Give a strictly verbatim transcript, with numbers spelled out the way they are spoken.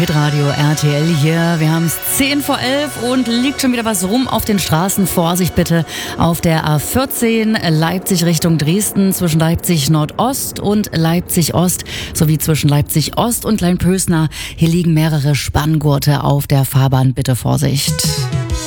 Hitradio R T L hier. Wir haben es zehn vor elf und liegt schon wieder was rum auf den Straßen. Vorsicht bitte auf der A vierzehn Leipzig Richtung Dresden zwischen Leipzig Nordost und Leipzig Ost sowie zwischen Leipzig Ost und Kleinpösner. Hier liegen mehrere Spanngurte auf der Fahrbahn. Bitte Vorsicht.